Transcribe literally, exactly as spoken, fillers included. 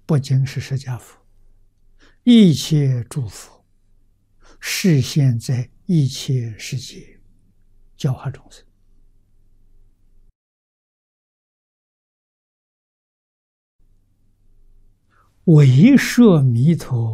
不仅是释迦佛，一切诸佛示现在一切世界，教化众生。为摄弥陀